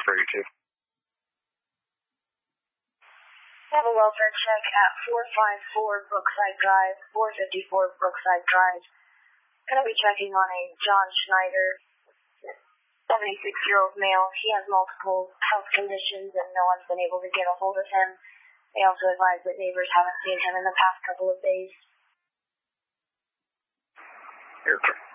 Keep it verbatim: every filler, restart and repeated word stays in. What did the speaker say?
refer you to. I have a welfare check at four five four Brookside Drive, four fifty-four Brookside Drive. Going to be checking on a John Schneider, seventy-six-year-old male. He has multiple health conditions and no one's been able to get a hold of him. They also advise that neighbors haven't seen him in the past couple of days. Here.